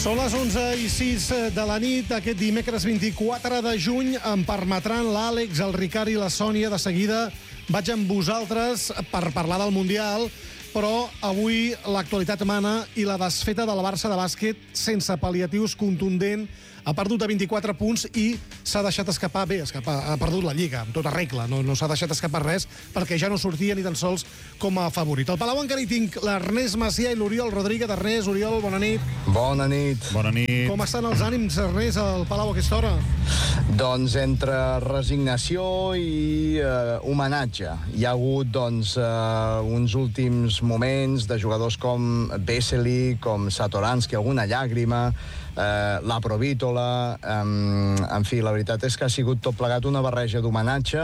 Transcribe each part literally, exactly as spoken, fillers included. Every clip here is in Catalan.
Són les onze i sis de la nit d'aquest dimecres vint-i-quatre de juny. Em permetran l'Àlex, el Ricard i la Sònia. De seguida vaig amb vosaltres per parlar del Mundial, però avui l'actualitat mana i la desfeta del Barça de bàsquet sense pal·liatius contundent. Ha perdut de vint-i-quatre punts i s'ha deixat escapar, bé, escapar, ha perdut la Lliga, amb tota regla, no, no s'ha deixat escapar res, perquè ja no sortia ni tan sols com a favorit. Al Palau encara hi tinc l'Ernest Macià i l'Oriol Rodríguez. Ernest, Oriol, bona nit. Bona nit. Bona nit. Com estan els ànims, Ernest, al Palau a aquesta hora? Doncs entre resignació i eh, homenatge. Hi ha hagut, doncs, eh, uns últims moments de jugadors com Vesely, com Satoransky, alguna llàgrima, eh, la Provítola, eh, en fi, la veritat és que ha sigut tot plegat una barreja d'homenatge,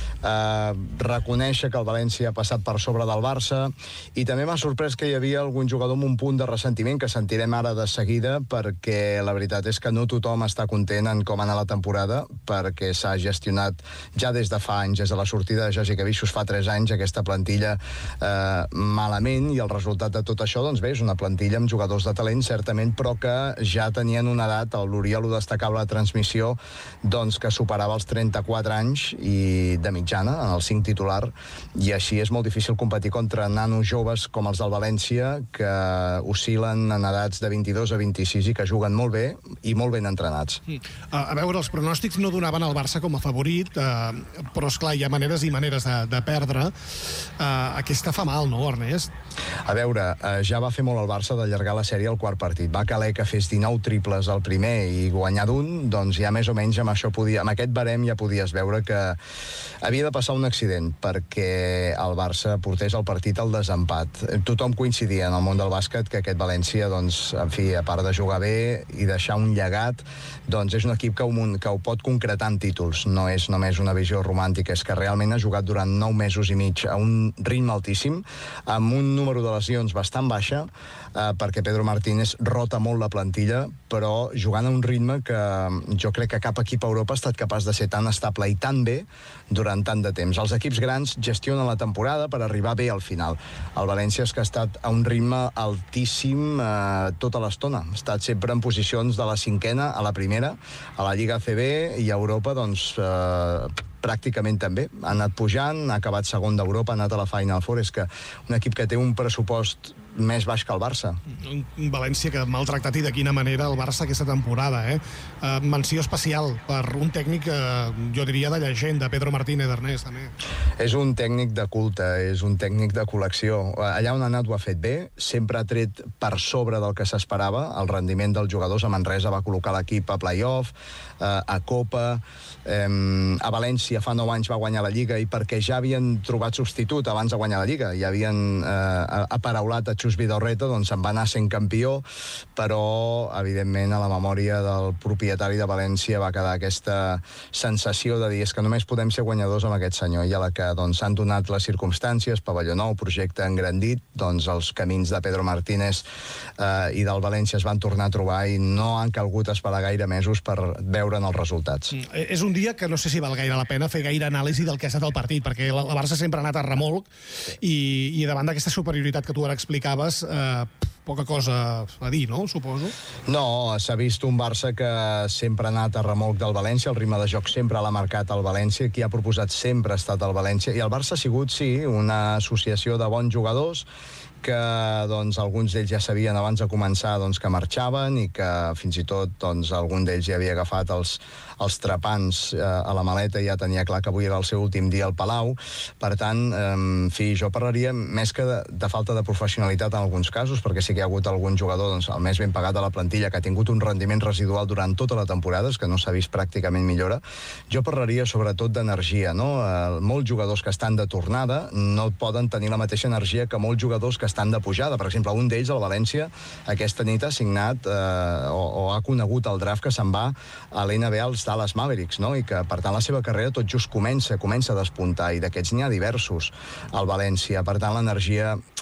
eh, reconèixer que el València ha passat per sobre del Barça, i també m'ha sorprès que hi havia algun jugador amb un punt de ressentiment que sentirem ara de seguida, perquè la veritat és que no tothom està content en com ha anat la temporada, perquè s'ha gestionat ja des de fa anys, des de la sortida de Jorge Cavixos fa tres anys, aquesta plantilla eh, malament, i el resultat de tot això, doncs bé, és una plantilla amb jugadors de talent, certament, però que ja tenien una edat, l'Oriol ho destacava a la transmissió, doncs que superava els trenta-quatre anys i de mitjana, en el cinc titular, i així és molt difícil competir contra nanos joves com els del València, que oscil·len en edats de vint-i-dos a vint-i-sis i que juguen molt bé i molt ben entrenats. Mm. A veure, els pronòstics no donaven el Barça com a favorit, eh, però esclar, hi ha maneres i maneres de, de perdre. Eh, aquesta fa mal, no, Ernest? A veure, eh, ja va fer molt el Barça d'allargar la sèrie al quart partit. Va caler que fes dinou triples al primer i guanyar d'un, doncs ja més o menys amb això podia, amb aquest barem ja podies veure que havia de passar un accident perquè el Barça portés el partit al desempat. Tothom coincidia en el món del bàsquet que aquest València, doncs, en fi, a part de jugar bé i deixar un llegat, doncs és un equip que ho, que ho pot concretar en títols. No és només una visió romàntica, és que realment ha jugat durant nou mesos i mig a un ritme altíssim, amb un número de lesions bastant baixa, eh, perquè Pedro Martínez rota molt la plantilla, però jugant a un ritme que jo crec que cap equip a Europa ha estat capaç de ser tan estable i tan bé durant tant de temps. Els equips grans gestionen la temporada per arribar bé al final. El València és que ha estat a un ritme altíssim eh, tota l'estona. Ha estat sempre en posicions de la cinquena a la primera, a la Lliga A C B, i a Europa, doncs, eh, pràcticament també. Ha anat pujant, ha acabat segon d'Europa, ha anat a la Final Four. És que un equip que té un pressupost més baix que el Barça. Un València que ha maltractat, i de quina manera, el Barça aquesta temporada, eh? Uh, menció especial per un tècnic, uh, jo diria, de llegenda, Pedro Martínez, Ernest, també. És un tècnic de culte, és un tècnic de col·lecció. Allà on ha anat ho ha fet bé, sempre ha tret per sobre del que s'esperava. El rendiment dels jugadors a Manresa va col·locar l'equip a playoff, uh, a Copa, um, a València fa nou anys va guanyar la Lliga, i perquè ja havien trobat substitut abans de guanyar la Lliga, ja havien uh, aparaulat a Xus Vidorreta, doncs se'n va anar sent campió, però evidentment a la memòria del propietari de València va quedar aquesta sensació de dir és que només podem ser guanyadors amb aquest senyor, i a la que doncs s'han donat les circumstàncies, pavelló nou, projecte engrandit, doncs els camins de Pedro Martínez eh, i del València es van tornar a trobar i no han calgut esperar gaire mesos per veure'n els resultats. Mm. És un dia que no sé si val gaire la pena fer gaire anàlisi del que ha estat el partit, perquè la, la Barça sempre ha anat a remolc, i, i davant d'aquesta superioritat que tu ara explicaves, Eh, poca cosa a dir, no? Suposo. No, s'ha vist un Barça que sempre ha anat a remolc del València, el ritme de joc sempre l'ha marcat el València, qui ha proposat sempre ha estat el València, i el Barça ha sigut, sí, una associació de bons jugadors que doncs, alguns d'ells ja sabien abans de començar doncs, que marxaven, i que fins i tot doncs, algun d'ells ja havia agafat els, els trepants eh, a la maleta i ja tenia clar que avui era el seu últim dia al Palau. Per tant, eh, en fi, jo parlaria més que de, de falta de professionalitat en alguns casos, perquè sí que hi ha hagut algun jugador, doncs, el més ben pagat de la plantilla, que ha tingut un rendiment residual durant tota la temporada, que no s'ha vist pràcticament millora. Jo parlaria sobretot d'energia, no? Eh, molts jugadors que estan de tornada no poden tenir la mateixa energia que molts jugadors que estan de pujada. Per exemple, un d'ells, el València, aquesta nit ha signat eh, o, o ha conegut el draft que se'n va a l'N B A als Dallas Mavericks, no? I que, per tant, la seva carrera tot just comença, comença a despuntar, i d'aquests n'hi ha diversos al València. Per tant, l'energia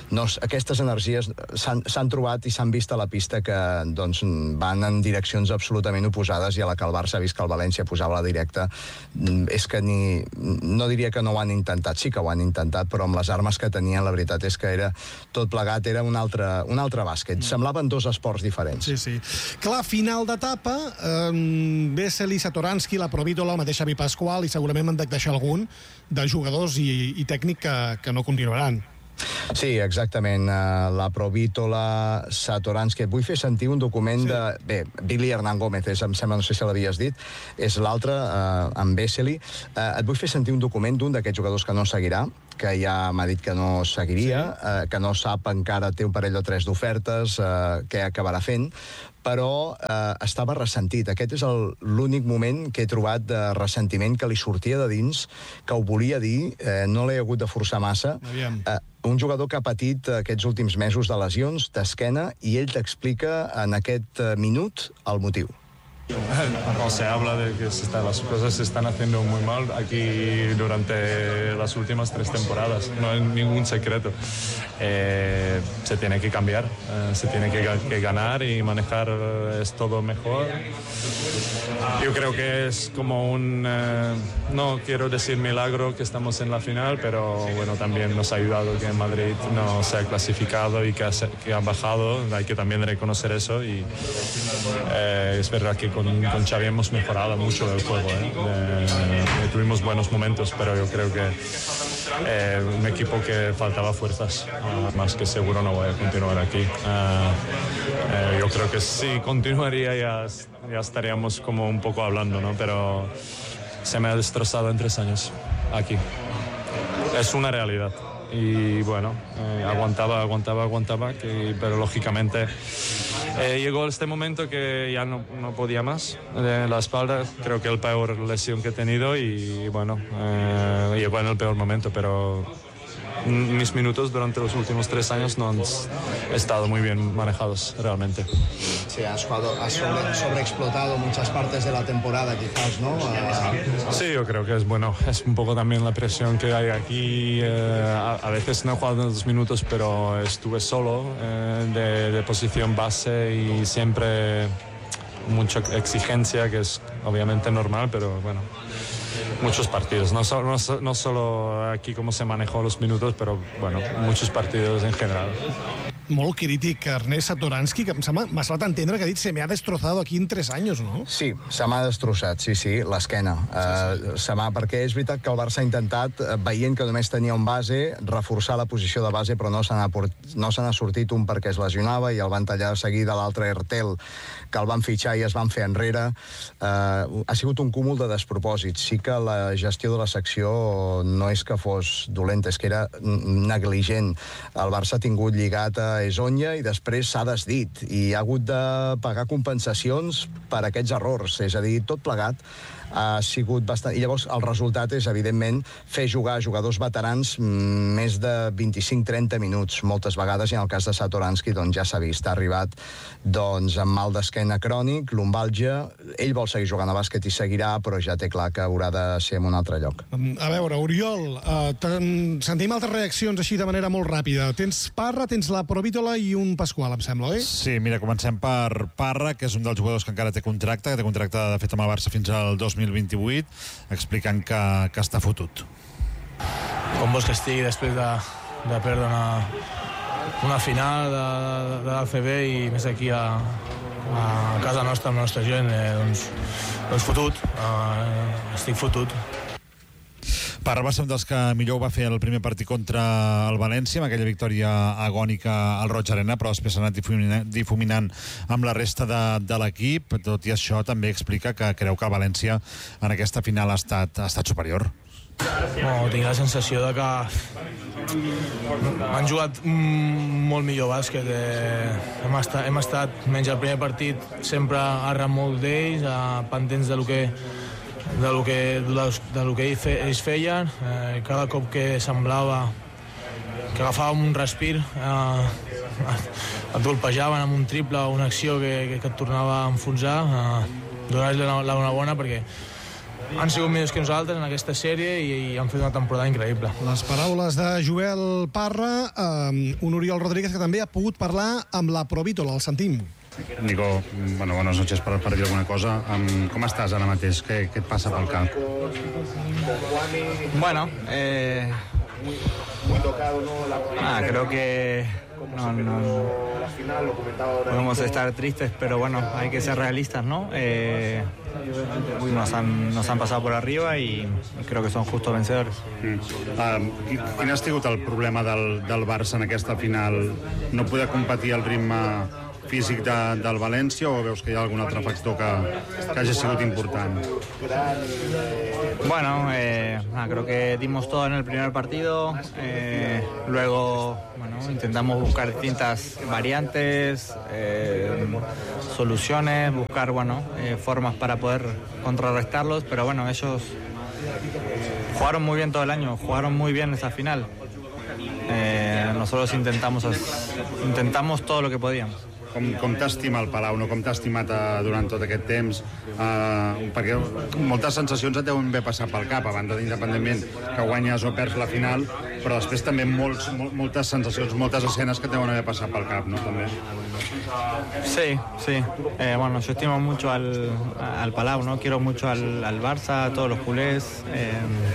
no, aquestes energies s'han trobat i s'han vist a la pista que doncs, van en direccions absolutament oposades, i a la que el Barça ha vist que el València posava la directa, és que ni, no diria que no ho han intentat, sí que ho han intentat, però amb les armes que tenien, la veritat és que era tot plegat, era un altre, un altre bàsquet. Semblaven dos esports diferents. Sí, sí. Clar, final d'etapa, eh, Vesely, Satoranski, la Provítola, el mateix Xavi Pasqual, i segurament m'han de deixar algun de jugadors i, i tècnic que, que no continuaran. Sí, exactament. Uh, la Provítola, Satoranski. Et vull fer sentir un document sí. de... Bé, Billy Hernán Gómez, és, em sembla, no sé si l'havies dit, és l'altre, uh, amb Vesely. Uh, et vull fer sentir un document d'un d'aquests jugadors que no seguirà, que ja m'ha dit que no seguiria, sí. uh, que no sap encara, té un parell o tres d'ofertes, uh, què acabarà fent, però eh, estava ressentit. Aquest és l'únic moment que he trobat de ressentiment, que li sortia de dins, que ho volia dir, eh, no l'he hagut de forçar massa. Eh, un jugador que ha patit aquests últims mesos de lesions, d'esquena, i ell t'explica en aquest minut el motiu. No se habla de que se está, las cosas se están haciendo muy mal aquí durante las últimas tres temporadas. No es ningún secreto. Eh, se tiene que cambiar, eh, se tiene que, que ganar y manejar eh, es todo mejor. Yo creo que es como un, eh, no quiero decir milagro que estamos en la final, pero bueno, también nos ha ayudado que en Madrid no se ha clasificado y que ha, que ha bajado. Hay que también reconocer eso, y eh, es verdad que con, con Xavi hemos mejorado mucho el juego, ¿eh? Eh, eh, tuvimos buenos momentos, pero yo creo que eh, un equipo que faltaba fuerzas, uh, más que seguro no voy a continuar aquí. Uh, eh, yo creo que si continuaría ya, ya estaríamos como un poco hablando, ¿no? Pero se me ha destrozado en tres años aquí. Es una realidad. Y bueno, eh, aguantaba, aguantaba, aguantaba, que, pero lógicamente eh, llegó este momento que ya no, no podía más de la espalda, creo que el peor lesión que he tenido, y bueno, eh, llegó en el peor momento, pero mis minutos durante los últimos tres años no han estado muy bien manejados realmente. Sí, has, jugado, has sobre, sobreexplotado muchas partes de la temporada, quizás, ¿no? Uh... Sí, yo creo que es bueno, es un poco también la presión que hay aquí. Eh, a, a veces no he jugado en dos minutos, pero estuve solo eh, de, de posición base, y siempre mucha exigencia, que es obviamente normal, pero bueno, muchos partidos, no, so, no, no solo aquí cómo se manejó los minutos, pero bueno, muchos partidos en general. Molt crític, Ernest Satoranski, que em sembla, m'ha semblat entendre que ha dit se me ha destrozado aquí en tres anys, no? Sí, se m'ha destrossat, sí, sí, l'esquena. Sí, sí. Uh, se m'ha, perquè és veritat que el Barça ha intentat, veient que només tenia un base, reforçar la posició de base, però no se n'ha no se n'ha sortit, un perquè es lesionava i el van tallar de seguida, l'altre Ertel, que el van fitxar i es van fer enrere. Uh, ha sigut un cúmul de despropòsits. Sí que la gestió de la secció no és que fos dolenta, és que era negligent. El Barça ha tingut lligat a Esonja i després s'ha desdit, i ha hagut de pagar compensacions per aquests errors, és a dir, tot plegat ha sigut bastant... I llavors el resultat és, evidentment, fer jugar jugadors veterans més de vint-i-cinc trenta minuts, moltes vegades, i en el cas de Satoranski doncs ja s'ha vist, ha arribat doncs amb mal d'esquena crònic, lumbàlgia, ell vol seguir jugant a bàsquet i seguirà, però ja té clar que haurà de ser en un altre lloc. A veure, Oriol, eh, sentim altres reaccions així de manera molt ràpida. Tens Parra, tens la Provítola i un Pasqual, em sembla, oi? Sí, mira, comencem per Parra, que és un dels jugadors que encara té contracte, que té contracte de fet amb el Barça fins al dos mil vint-i-vuit, explicant que, que està fotut. Com vols que estigui després de, de perdre una, una final de, de, de l'A C B, i més aquí a, a casa nostra, amb la nostra gent, eh, doncs, doncs fotut, eh, estic fotut. Parra va ser un dels que millor ho va fer el primer partit contra el València, amb aquella victòria agònica al Roig Arena, però després s'ha anat difuminant, difuminant amb la resta de, de l'equip. Tot i això, també explica que creu que el València en aquesta final ha estat, ha estat superior. No, tinc la sensació de que han jugat molt millor bàsquet. Eh, hem, estat, hem estat, menys el primer partit, sempre a remolc d'ells, pendents de lo que de lo que, de lo que ells feien. Eh, cada cop que semblava que agafàvem un respir, eh, et golpejaven amb un triple o una acció que, que et tornava a enfonsar. Eh, donar-li l'enhorabona perquè han sigut millors que nosaltres en aquesta sèrie i, i han fet una temporada increïble. Les paraules de Joel Parra, eh, un Oriol Rodríguez que també ha pogut parlar amb la Provítola, el sentim. Nico, bueno, buenas noches, per, per dir alguna cosa. Um, com estàs ara mateix? Què, què et passa pel cap? Bueno, eh... ah, creo que no, no, podemos estar tristes, pero bueno, hay que ser realistas, ¿no? Eh, nos, han, nos han pasado por arriba y creo que son justos vencedores. Mm. Uh, quin ha sigut el problema del, del Barça en aquesta final? No poder competir al ritme físic de, del València o veus que hi ha algun altre factor que, que hagi sigut important? Bueno, eh, ah, creo que dimos todo en el primer partido, eh, luego bueno, intentamos buscar distintas variantes, eh, soluciones, buscar bueno, eh, formas para poder contrarrestarlos, pero bueno, ellos jugaron muy bien todo el año, jugaron muy bien esa final. Eh, nosotros intentamos, intentamos todo lo que podíamos. Com, com t'estima el Palau, no? Com t'ha estimat uh, durant tot aquest temps? Uh, perquè moltes sensacions et deuen haver passat pel cap, a banda d'independentment que guanyes o perds la final, però després també molts, mol, moltes sensacions, moltes escenes que et deuen haver passat pel cap, no? També. Sí, sí. Eh, bueno, yo estimo mucho al, al Palau, ¿no? Quiero mucho al, al Barça, a todos los culés. Eh,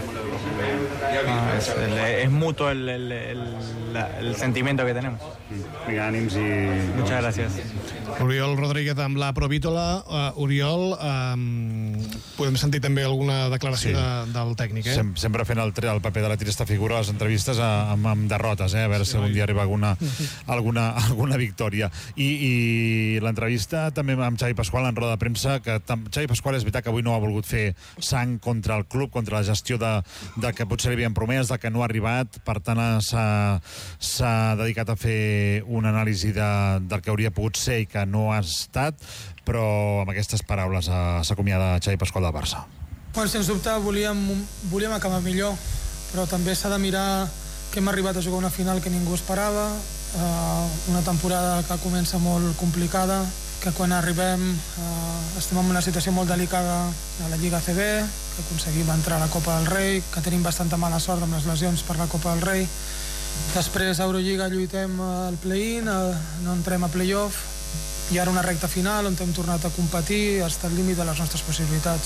es, el, es mutuo el, el, el, el sentimiento que tenemos. Vinga, ànims i... Muchas gracias. Oriol Rodríguez amb la Provítola. Uh, Oriol, um, podem sentir també alguna declaració sí. de, del tècnic, eh? Sem sempre fent el, el paper de la trista figura a les entrevistes a, amb, amb derrotes, eh? A veure si algun dia arriba alguna, alguna, alguna victòria. I, i l'entrevista també amb Xavi Pasqual en roda de premsa, que Xavi Pasqual és veritat que avui no ha volgut fer sang contra el club, contra la gestió de, de que potser li havien promès, de que no ha arribat, per tant s'ha dedicat a fer una anàlisi de, del que hauria pogut ser i que no ha estat, però amb aquestes paraules s'acomiada Xavi Pasqual del Barça. Bueno, sens dubte volíem, volíem acabar millor, però també s'ha de mirar que hem arribat a jugar una final que ningú esperava, eh, una temporada que comença molt complicada, que quan arribem eh, estem en una situació molt delicada a la Lliga A C B, que aconseguim entrar a la Copa del Rei, que tenim bastanta mala sort amb les lesions per la Copa del Rei. Després a Eurolliga lluitem al play-in, no entrem a play-off, i ara una recta final on hem tornat a competir, està al límit de les nostres possibilitats.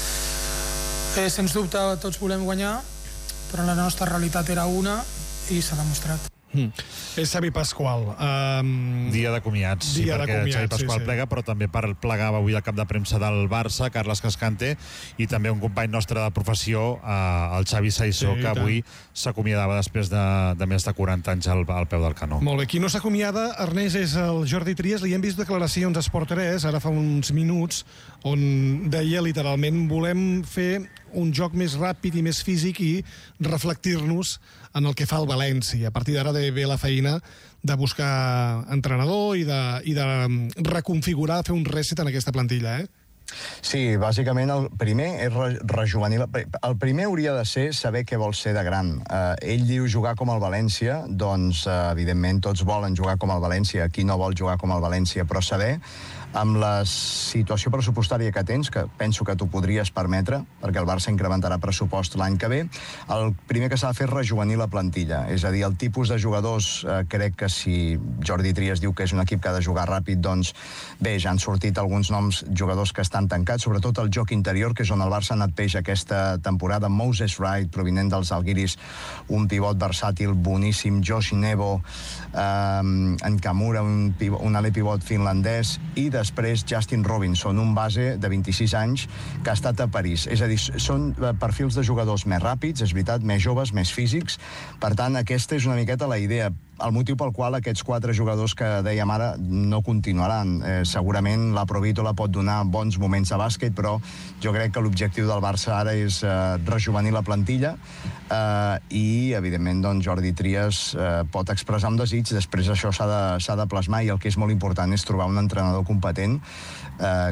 Eh, sens dubte tots volem guanyar, però la nostra realitat era una i s'ha demostrat. Mm. És Xavi Pasqual. Um... Dia de comiats, sí, perquè Xavi Pasqual sí, sí. plega, però també per plegava avui el cap de premsa del Barça, Carles Cascante, i també un company nostre de professió, eh, el Xavi Saissó, sí, que avui s'acomiadava després de, de més de quaranta anys al, al peu del canó. Molt bé, qui no s'acomiada, Ernest, és el Jordi Trias. Li hem vist declaracions a Esport tres, ara fa uns minuts, on deia literalment volem fer un joc més ràpid i més físic i reflectir-nos en el que fa el València. A partir d'ara ve la feina de buscar entrenador i de, i de reconfigurar, fer un reset en aquesta plantilla, eh? Sí, bàsicament el primer és re rejuvenir... El primer hauria de ser saber què vol ser de gran. Uh, ell diu jugar com el València, doncs uh, evidentment tots volen jugar com el València, qui no vol jugar com el València, però saber amb la situació pressupostària que tens, que penso que t'ho podries permetre, perquè el Barça incrementarà pressupost l'any que ve, el primer que s'ha de fer és rejuvenir la plantilla. És a dir, el tipus de jugadors, eh, crec que si Jordi Trias diu que és un equip que ha de jugar ràpid, doncs bé, ja han sortit alguns noms, jugadors que estan tancats, sobretot el joc interior, que és on el Barça ha anat peix aquesta temporada. Moses Wright, provinent dels Alguiris, un pivot versàtil boníssim, Josh Nebo, eh, en Kamura, un, un alè pivot finlandès, i de després Justin Robinson, un base de vint-i-sis anys que ha estat a París. És a dir, són perfils de jugadors més ràpids, és veritat, més joves, més físics. Per tant, aquesta és una miqueta la idea. El motiu pel qual aquests quatre jugadors que dèiem ara no continuaran. Eh, segurament la Provítola pot donar bons moments de bàsquet, però jo crec que l'objectiu del Barça ara és eh, rejuvenir la plantilla eh, i, evidentment, doncs, Jordi Trias eh, pot expressar un desig, després això s'ha de, s'ha de plasmar, i el que és molt important és trobar un entrenador competent eh,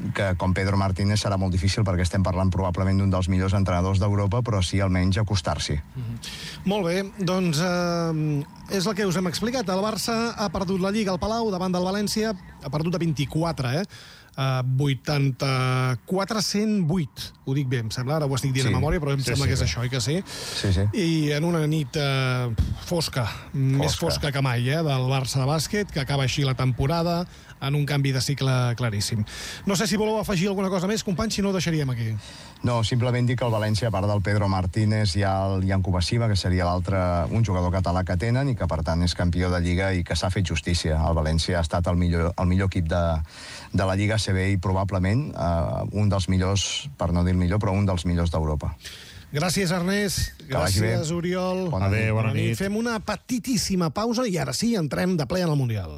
que com Pedro Martínez serà molt difícil perquè estem parlant probablement d'un dels millors entrenadors d'Europa, però sí almenys acostar-s'hi. Mm-hmm. Molt bé, doncs eh, és el que us hem explicat. El Barça ha perdut la Lliga al Palau davant del València, ha perdut a vint-i-quatre, eh? Uh, vuitanta-quatre a cent vuit, ho dic bé, em sembla, ara ho estic dient sí. a memòria, però em sí, sembla sí, que és sí. això, oi que sí? Sí, sí. I en una nit uh, fosca, fosca, més fosca que mai, eh, del Barça de bàsquet, que acaba així la temporada, en un canvi de cicle claríssim. No sé si voleu afegir alguna cosa més, companys, si no ho deixaríem aquí. No, simplement dir que el València, a part del Pedro Martínez, hi ha el Ian Kubasiva, que seria l'altre, un jugador català que tenen i que, per tant, és campió de Lliga i que s'ha fet justícia. El València ha estat el millor, el millor equip de, de la Lliga A C B i probablement uh, un dels millors, per no dir el millor, però un dels millors d'Europa. Gràcies, Ernest. Gràcies, Oriol. Bona nit. Bona nit. Fem una petitíssima pausa i ara sí, entrem de ple en el Mundial.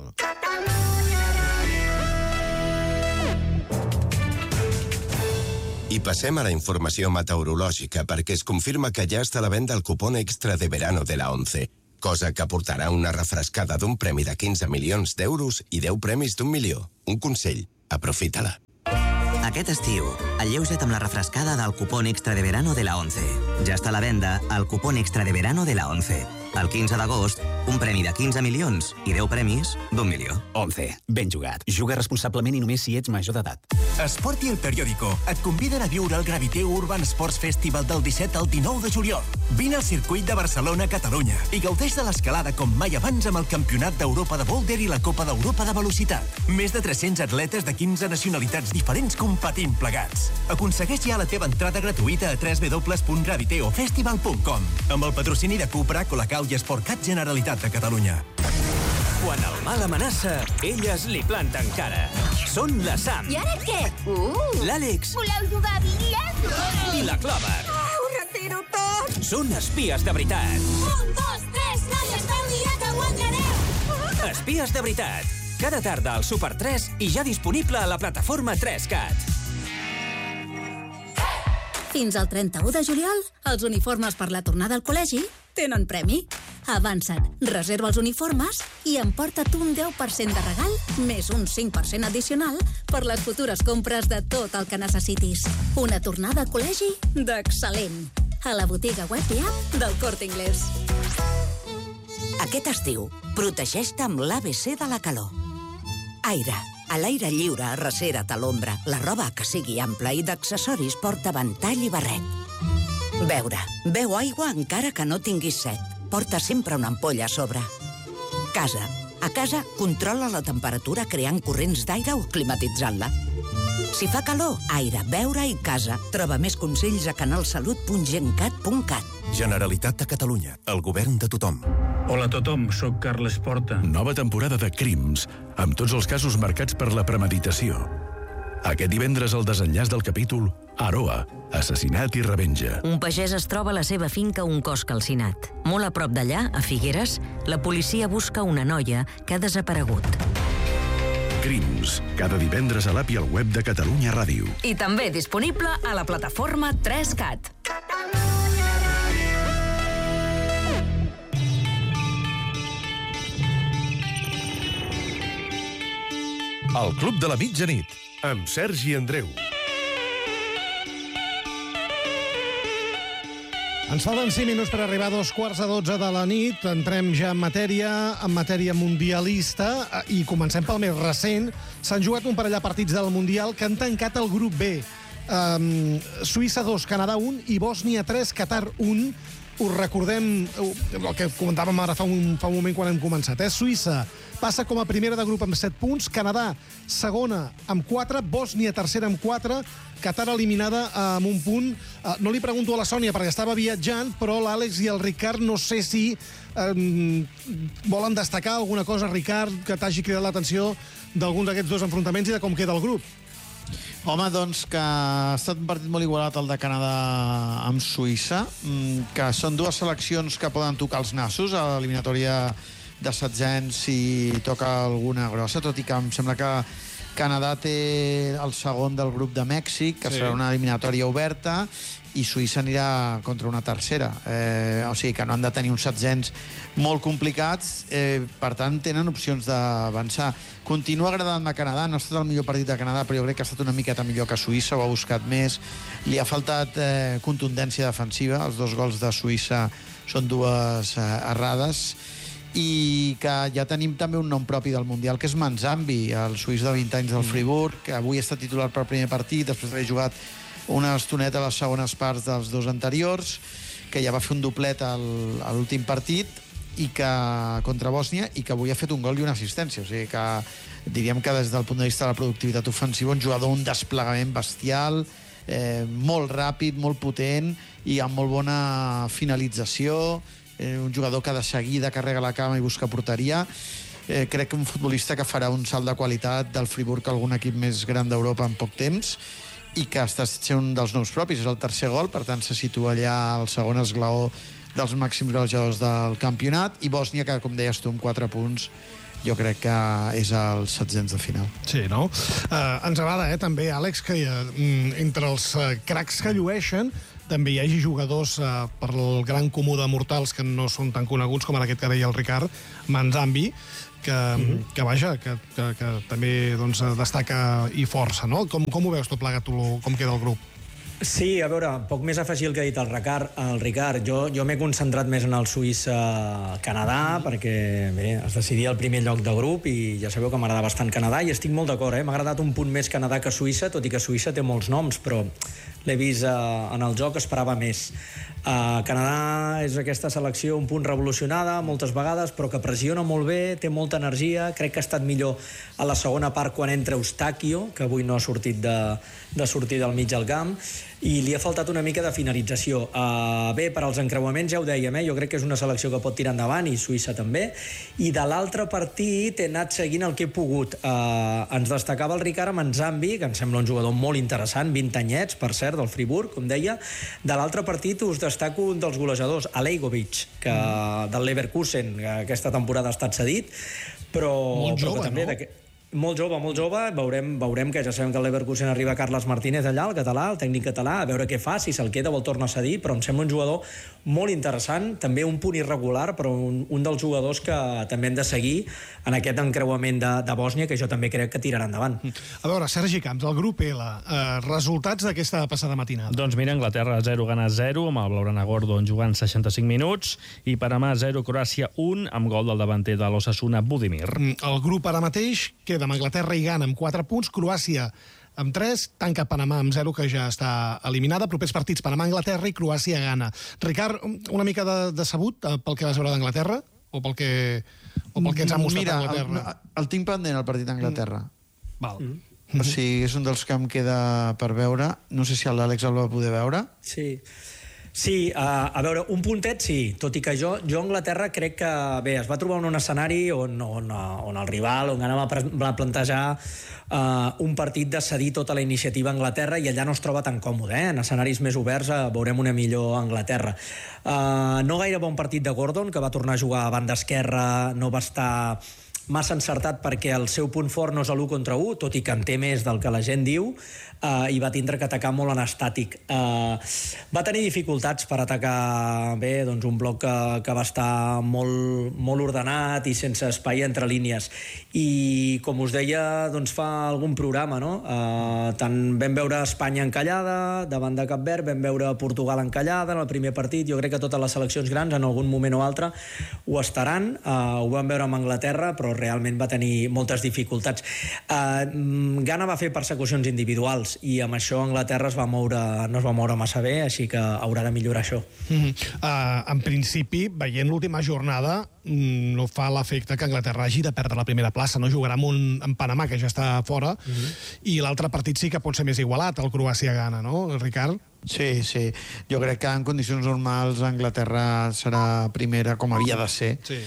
I passem a la informació meteorològica perquè es confirma que ja està a la venda el cupón extra de verano de la ONCE, cosa que aportarà una refrescada d'un premi de quinze milions d'euros i deu premis d'un milió. Un consell, aprofita-la. Aquest estiu, alleuja't amb la refrescada del cupón extra de verano de la ONCE. Ja està a la venda el cupón extra de verano de la ONCE. El quinze d'agost, un premi de quinze milions i deu premis d'un milió. ONCE. Ben jugat. Juga responsablement i només si ets major d'edat. Esport i el Periódico et conviden a viure el Graviteu Urban Sports Festival del disset al dinou de juliol. Vine al circuit de Barcelona, Catalunya, i gaudeix de l'escalada com mai abans amb el Campionat d'Europa de Boulder i la Copa d'Europa de Velocitat. Més de tres-cents atletes de quinze nacionalitats diferents competint plegats. Aconsegueix ja la teva entrada gratuïta a w w w punt graviteofestival punt com amb el patrocini de Cupra, Colacau i Esportcat Generalitat de Catalunya. Quan el mal amenaça, elles li planten cara. Són la Sam. I ara què? Uh! L'Àlex. Voleu jugar a bitlles? I la Clover. Uh, ho retiro tot. Són espies de veritat. Un, dos, tres, noies, feu dia que aguantareu. Uh! Espies de veritat. Cada tarda al Super tres i ja disponible a la plataforma tres cat. Fins al trenta-u de juliol, els uniformes per la tornada al col·legi tenen premi. Avança't, reserva els uniformes i emporta't un deu per cent de regal més un cinc per cent addicional per les futures compres de tot el que necessitis. Una tornada al col·legi d'excel·lent. A la botiga web i app del Corte Inglés. Aquest estiu, protegeix-te amb l'A B C de la calor. Aire. A l'aire lliure, arrecera't a l'ombra. La roba que sigui ampla i d'accessoris porta ventall i barret. Beure. Beu aigua encara que no tinguis set. Porta sempre una ampolla a sobre. Casa. A casa, controla la temperatura creant corrents d'aire o climatitzant-la. Si fa calor, aire, beure i casa. Troba més consells a canalsalut punt gencat punt cat. Generalitat de Catalunya, el govern de tothom. Hola a tothom, sóc Carles Porta. Nova temporada de Crims, amb tots els casos marcats per la premeditació. Aquest divendres el desenllaç del capítol Aroa, assassinat i revenja. Un pagès es troba a la seva finca un cos calcinat. Molt a prop d'allà, a Figueres, la policia busca una noia que ha desaparegut. Crims, cada divendres a l'app i al web de Catalunya Ràdio. I també disponible a la plataforma tres cat. El Club de la Mitjanit, amb Sergi Andreu. Ens falten cinc minuts per arribar a dos quarts a dotze de la nit. Entrem ja en matèria, en matèria mundialista i comencem pel més recent. S'han jugat un parell de partits del Mundial que han tancat el grup B. Um, Suïssa dos, Canadà un i Bòsnia tres, Qatar un. Us recordem el que comentàvem ara fa un, fa un moment quan hem començat. Eh? Suïssa passa com a primera de grup amb set punts, Canadà segona amb quatre, Bòsnia tercera amb quatre, Qatar eliminada amb un punt. Uh, no li pregunto a la Sònia perquè estava viatjant, però l'Àlex i el Ricard no sé si um, volen destacar alguna cosa, Ricard, que t'hagi cridat l'atenció d'algun d'aquests dos enfrontaments i de com queda el grup. Home, doncs que ha estat un partit molt igualat el de Canadà amb Suïssa, que són dues seleccions que poden tocar els nassos a l'eliminatòria de setzents si toca alguna grossa, tot i que em sembla que Canadà té el segon del grup de Mèxic, que sí. serà una eliminatòria oberta, i Suïssa anirà contra una tercera. Eh, o sigui que no han de tenir uns setzents molt complicats, eh, per tant tenen opcions d'avançar. Continua agradant-me Canadà, no ha estat el millor partit de Canadà, però jo crec que ha estat una miqueta millor que Suïssa, ho ha buscat més, li ha faltat eh, contundència defensiva, els dos gols de Suïssa són dues eh, errades, i que ja tenim també un nom propi del Mundial, que és Manzambi, el suís de vint anys del Friburg, que avui ha estat titular per primer partit, després d'haver jugat una estoneta a les segones parts dels dos anteriors, que ja va fer un doblet al, a l'últim partit i que contra Bòsnia, i que avui ha fet un gol i una assistència. O sigui que diríem que des del punt de vista de la productivitat ofensiva, un jugador, un desplegament bestial, eh, molt ràpid, molt potent i amb molt bona finalització, eh, un jugador que de seguida carrega la cama i busca porteria. Eh, crec que un futbolista que farà un salt de qualitat del Friburg a algun equip més gran d'Europa en poc temps, i que està sent un dels nous propis, és el tercer gol, per tant se situa allà al segon esglaó dels màxims golejadors del campionat, i Bòsnia, que com deies tu, amb quatre punts, jo crec que és els setzents de final. Sí, no? Uh, ens agrada, eh, també, Àlex, que uh, entre els uh, cracs que llueixen també hi hagi jugadors uh, per el gran comú de mortals que no són tan coneguts com ara aquest que deia el Ricard, Manzambi, que, mm-hmm. que vaja, que, que, que també doncs, destaca i força, no? Com, com ho veus tot plegat, tu, com queda el grup? Sí, a veure, poc més afegir el que ha dit el Ricard. El Ricard. Jo, jo m'he concentrat més en el Suïssa-Canadà, perquè bé, es decidia el primer lloc de grup i ja sabeu que m'agrada bastant Canadà, i estic molt d'acord, eh? M'ha agradat un punt més Canadà que Suïssa, tot i que Suïssa té molts noms, però l'he vist eh, en el joc, esperava més. Uh, Canadà és aquesta selecció un punt revolucionada moltes vegades, però que pressiona molt bé, té molta energia. Crec que ha estat millor a la segona part quan entra Eustachio, que avui no ha sortit de, de sortir del mig del camp, i li ha faltat una mica de finalització. Uh, bé, per als encreuaments ja ho dèiem, eh? Jo crec que és una selecció que pot tirar endavant, i Suïssa també, i de l'altre partit he anat seguint el que he pogut. Uh, ens destacava el Ricard Manzambi, que em sembla un jugador molt interessant, vint anyets, per cert, del Friburg, com deia. De l'altre partit us destaco un dels golejadors, Alejgovic, que mm. del Leverkusen, que aquesta temporada ha estat cedit, però... Molt jove, però també, no? De... Molt jove, molt jove. Veurem, veurem que ja sabem que el Leverkusen arriba Carles Martínez allà, el català, el tècnic català, a veure què fa, si se'l queda o el torna a cedir, però em sembla un jugador molt interessant, també un punt irregular, però un, un dels jugadors que també hem de seguir en aquest encreuament de, de Bòsnia, que jo també crec que tirarà endavant. A veure, Sergi Camps, el grup L, eh, resultats d'aquesta passada matinada. Doncs mira, Anglaterra zero, Ghana zero, amb el Blaugrana Gordon jugant seixanta-cinc minuts, i Panamà zero, Croàcia un, amb gol del davanter de l'Osasuna, Budimir. El grup ara mateix queda amb Anglaterra i Ghana amb quatre punts, Croàcia amb tres, tanca Panamà amb zero, que ja està eliminada. Propers partits, Panamà-Anglaterra i Croàcia-Ghana. Ricard, una mica de, decebut pel que vas veure d'Anglaterra? O pel que, o pel que ens ha mostrat Mira, Anglaterra? el, el tinc pendent, el partit d'Anglaterra. Mm. Val. Mm. O sigui, és un dels que em queda per veure. No sé si l'Àlex el va poder veure. Sí. Sí, uh, a veure, un puntet sí, tot i que jo, jo a Anglaterra crec que, bé, es va trobar en un escenari on, on, on el rival, on Ghana va, va plantejar uh, un partit de cedir tota la iniciativa a Anglaterra, i allà no es troba tan còmode, eh? En escenaris més oberts uh, veurem una millor Anglaterra. Uh, no gaire bon partit de Gordon, que va tornar a jugar a banda esquerra, no va estar massa encertat perquè el seu punt fort no és l'u contra u, tot i que en té més del que la gent diu, uh, i va tindre que atacar molt en estàtic. Uh, va tenir dificultats per atacar bé, doncs un bloc que, que va estar molt, molt ordenat i sense espai entre línies. I, com us deia, doncs fa algun programa, no? Uh, tant vam veure Espanya encallada, davant de Cap Verd, vam veure Portugal encallada en el primer partit. Jo crec que totes les seleccions grans, en algun moment o altre, ho estaran. Uh, ho vam veure amb Anglaterra, però realment va tenir moltes dificultats. Uh, Ghana va fer persecucions individuals, i amb això Anglaterra es va moure, no es va moure massa bé, així que haurà de millorar això. Mm-hmm. uh, en principi, veient l'última jornada, no fa l'efecte que Anglaterra hagi de perdre la primera plaça, no jugarà amb un en Panamà, que ja està fora, mm-hmm. i l'altre partit sí que pot ser més igualat, el Croàcia-Ghana, no, Ricard? Sí, sí. Jo crec que en condicions normals Anglaterra serà primera, com havia de ser. Sí.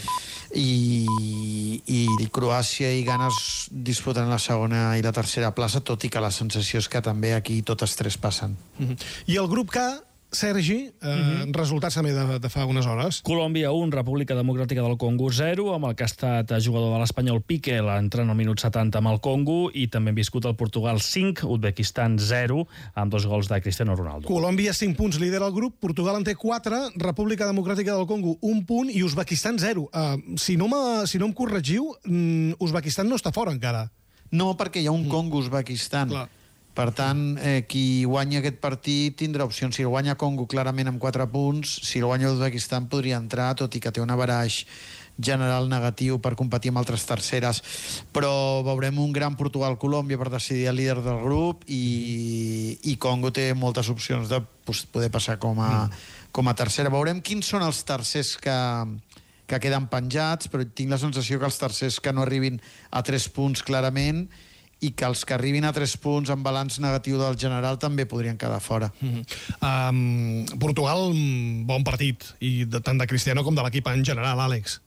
I, i Croàcia i Ghana es disputen la segona i la tercera plaça, tot i que la sensació és que també aquí totes tres passen. Mm-hmm. I el grup K, Sergi, eh, mm-hmm. resultats també de, de fa unes hores. Colòmbia un, República Democràtica del Congo zero, amb el que ha estat jugador de l'Espanyol Piqué, entrant al minut setanta amb el Congo, i també hem viscut el Portugal cinc, Uzbekistan zero, amb dos gols de Cristiano Ronaldo. Colòmbia cinc punts, lidera el grup, Portugal en té quatre, República Democràtica del Congo un punt i Uzbekistan zero. Uh, si, no si no em corregiu, um, Uzbekistan no està fora encara. No, perquè hi ha un mm. Congo-Uzbekistan. Clar. Per tant, eh, qui guanya aquest partit tindrà opcions. Si el guanya Congo clarament amb quatre punts, si el guanya Uzbekistan podria entrar, tot i que té un averaix general negatiu per competir amb altres terceres. Però veurem un gran Portugal-Colòmbia per decidir el líder del grup i, i Congo té moltes opcions de poder passar com a, mm. com a tercera. Veurem quins són els tercers que, que queden penjats, però tinc la sensació que els tercers que no arribin a tres punts clarament i que els que arribin a tres punts amb balanç negatiu del general també podrien quedar fora. Mm-hmm. um, Portugal, bon partit, i de, tant de Cristiano com de l'equip en general, Àlex.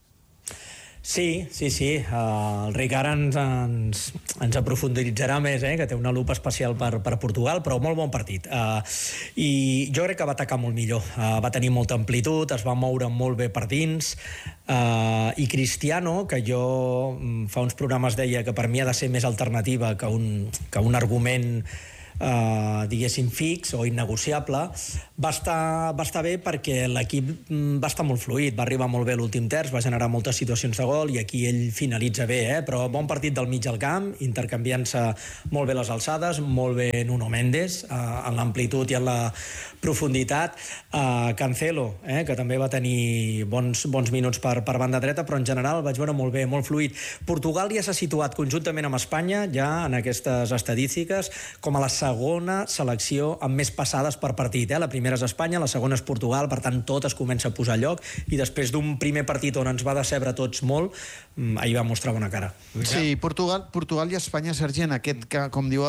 Sí, sí, sí. Uh, el Ricard ens, ens, ens aprofunditzarà més, eh, que té una lupa especial per, per Portugal, però molt bon partit. Uh, I jo crec que va atacar molt millor. Uh, va tenir molta amplitud, es va moure molt bé per dins, uh, i Cristiano, que jo fa uns programes deia que per mi ha de ser més alternativa que un, que un argument Uh, diguéssim fix o innegociable, va estar, va estar bé perquè l'equip va estar molt fluid, va arribar molt bé l'últim terç, va generar moltes situacions de gol i aquí ell finalitza bé, eh? Però bon partit del mig al camp, intercanviant-se molt bé les alçades, molt bé Nuno Méndez uh, en l'amplitud i en la profunditat, uh, Cancelo, eh? que també va tenir bons, bons minuts per, per banda dreta, però en general el vaig veure molt bé, molt fluid. Portugal ja s'ha situat conjuntament amb Espanya, ja en aquestes estadístiques, com a la segona selecció amb més passades per partit. Eh? La primera és Espanya, la segona és Portugal, per tant tot es comença a posar a lloc i després d'un primer partit on ens va decebre tots molt, ahir va mostrar bona cara. Sí, Portugal, Portugal i Espanya, Sergi, en aquest, que, com diu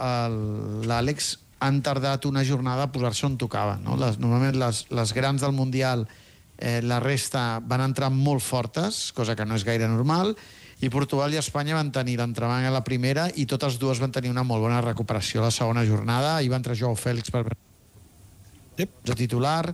l'Àlex, han tardat una jornada a posar-se on tocaven. No? Les, normalment les, les grans del Mundial, eh, la resta van entrar molt fortes, cosa que no és gaire normal, i Portugal i Espanya van tenir l'entrebanc a la primera i totes dues van tenir una molt bona recuperació a la segona jornada. Hi va entrar Joao Fèlix per yep. de titular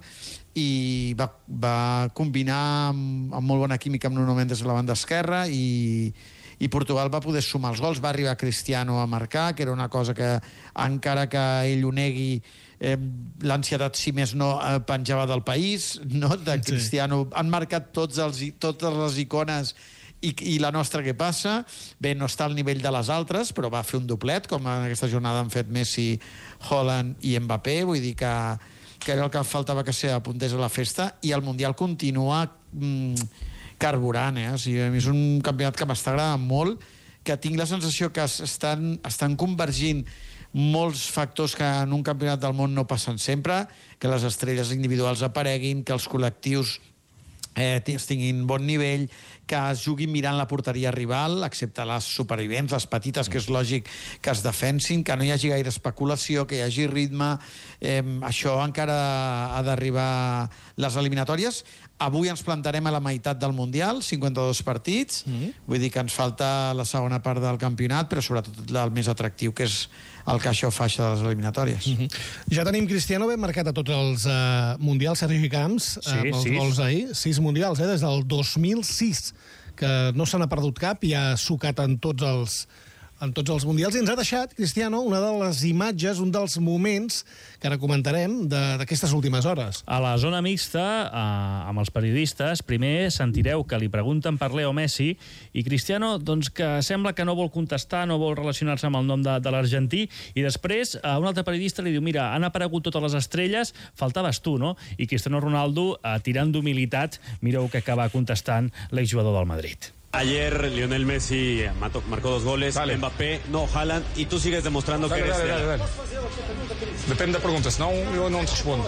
i va, va combinar amb, amb molt bona química amb Nuno Méndez a la banda esquerra i, i Portugal va poder sumar els gols. Va arribar Cristiano a marcar, que era una cosa que encara que ell ho negui, eh, l'ansietat, si més no, eh, penjava del país, no? De Cristiano. Sí. Han marcat tots els, totes les icones I, i la nostra què passa? Bé, no està al nivell de les altres, però va fer un doblet, com en aquesta jornada han fet Messi, Haaland i Mbappé, vull dir que, que era el que faltava que s'apuntés a la festa, i el Mundial continua mm, carburant, eh? O sigui, a mi és un campionat que m'està agradant molt, que tinc la sensació que estan, estan convergint molts factors que en un campionat del món no passen sempre, que les estrelles individuals apareguin, que els col·lectius eh, tinguin bon nivell, que es jugui mirant la porteria rival, excepte les supervivents, les petites, que és lògic que es defensin, que no hi hagi gaire especulació, que hi hagi ritme. Eh, això encara ha d'arribar les eliminatòries. Avui ens plantarem a la meitat del Mundial, cinquanta-dos partits, mm-hmm. vull dir que ens falta la segona part del campionat, però sobretot el més atractiu, que és el caixa o faixa de les eliminatòries. Mm-hmm. Ja tenim Cristiano ben marcat a tots els uh, Mundials, Sergi Camps, sí, amb els sis. gols ahir. Sis Mundials, eh, des del dos mil sis, que no se n'ha perdut cap i ha sucat en tots els, en tots els Mundials. I ens ha deixat, Cristiano, una de les imatges, un dels moments que ara comentarem d'aquestes últimes hores. A la zona mixta, eh, amb els periodistes, primer sentireu que li pregunten per Leo Messi i Cristiano, doncs, que sembla que no vol contestar, no vol relacionar-se amb el nom de, de l'argentí, i després eh, un altre periodista li diu: mira, han aparegut totes les estrelles, faltaves tu, no? I Cristiano Ronaldo, eh, tirant d'humilitat, mireu que acaba contestant l'exjugador del Madrid. Ayer Lionel Messi marcó dos goles, dale. Mbappé, no, Haaland, y tú sigues demostrando dale, que eres... Dale, dale, dale. Depende da pergunta, senão eu não te respondo.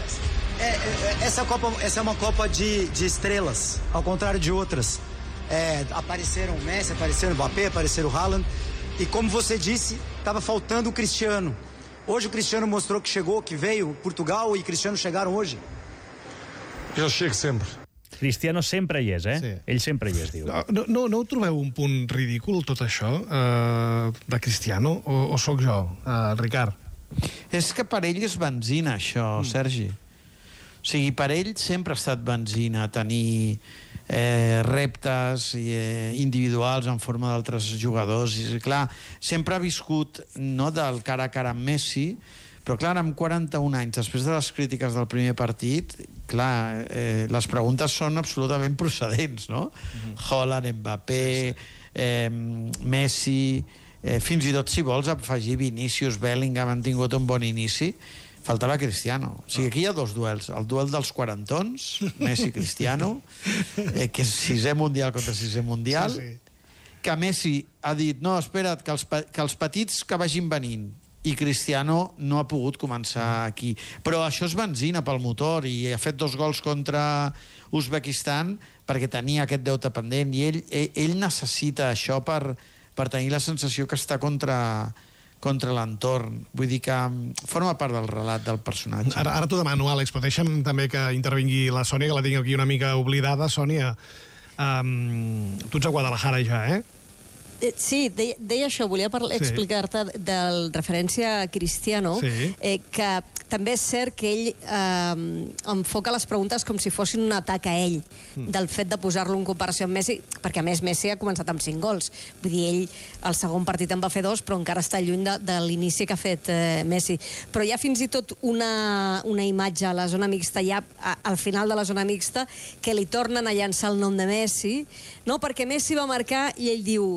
É, essa, Copa, essa é uma Copa de, de estrelas, ao contrário de outras. É, apareceram o Messi, apareceram o Mbappé, apareceram o Haaland, e como você disse, estava faltando o Cristiano. Hoje o Cristiano mostrou que chegou, que veio, Portugal e Cristiano chegaram hoje. Eu chego sempre. Cristiano sempre hi és, eh? Sí. Ell sempre hi és, diu. No, no, no ho trobeu un punt ridícul, tot això, uh, de Cristiano, o, o sóc jo, uh, Ricard? És que per ell és benzina, això, mm. Sergi. O sigui, per ell sempre ha estat benzina tenir eh, reptes eh, individuals en forma d'altres jugadors. I, clar, sempre ha viscut, no del cara a cara amb Messi, però clar, amb quaranta-un anys, després de les crítiques del primer partit, clar, eh, les preguntes són absolutament procedents, no? Mm-hmm. Haaland, Mbappé, eh, Messi, eh, fins i tot, si vols, afegir Vinícius, Bellingham, han tingut un bon inici. Faltava Cristiano. O sigui, aquí hi ha dos duels. El duel dels quarantons, Messi-Cristiano, eh, que és sisè mundial contra sisè mundial, sí, sí. Que Messi ha dit, no, espera't, que els, que els petits que vagin venint, i Cristiano no ha pogut començar aquí. Però això és benzina pel motor, i ha fet dos gols contra Uzbekistan perquè tenia aquest deute pendent, i ell, ell, ell necessita això per, per tenir la sensació que està contra... contra l'entorn. Vull dir que forma part del relat del personatge. Ara, ara t'ho demano, Àlex, però deixa'm també que intervingui la Sònia, que la tinc aquí una mica oblidada. Sònia, um, tu ets a Guadalajara ja, eh? Eh, sí, deia, deia això, volia sí. explicar-te del referència a Cristiano, sí. eh, que també és cert que ell eh, enfoca les preguntes com si fossin un atac a ell, mm. del fet de posar-lo en comparació amb Messi, perquè a més Messi ha començat amb cinc gols. Vull dir, ell el segon partit en va fer dos, però encara està lluny de, de l'inici que ha fet eh, Messi. Però hi ha fins i tot una, una imatge a la zona mixta, ja a, al final de la zona mixta, que li tornen a llançar el nom de Messi, no? Perquè Messi va marcar i ell diu...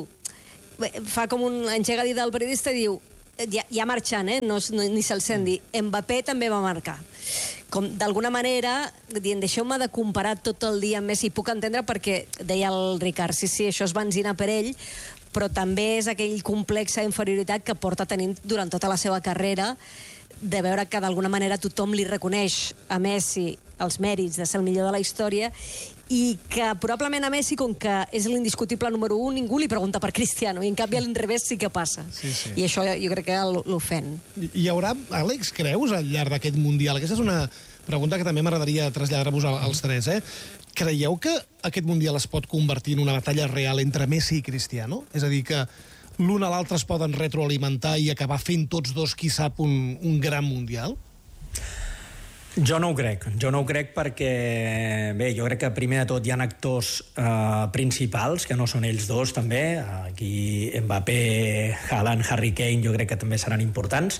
fa com un engega a dir del periodista i diu, ja, ja marxant, eh? no, no, ni se'l sent dir, Mbappé també va marcar. Com d'alguna manera, dient, deixeu-me de comparar tot el dia amb Messi, puc entendre perquè, deia el Ricard, sí, sí, això és benzina per ell, però també és aquell complex d'inferioritat que porta tenint durant tota la seva carrera, de veure que d'alguna manera tothom li reconeix a Messi els mèrits de ser el millor de la història i que probablement a Messi, com que és l'indiscutible número un, ningú li pregunta per Cristiano, i en canvi a l'inrevés sí que passa. Sí, sí. I això jo crec que l'ofèn. Hi haurà, Àlex, creus, al llarg d'aquest Mundial? Aquesta és una pregunta que també m'agradaria traslladar-vos als tres, eh? Creieu que aquest Mundial es pot convertir en una batalla real entre Messi i Cristiano? És a dir, que l'un a l'altre es poden retroalimentar i acabar fent tots dos, qui sap, un, un gran Mundial? Jo no ho crec, jo no ho crec perquè, bé, jo crec que primer de tot hi ha actors eh, principals, que no són ells dos també, aquí Mbappé, Haaland, Harry Kane, jo crec que també seran importants,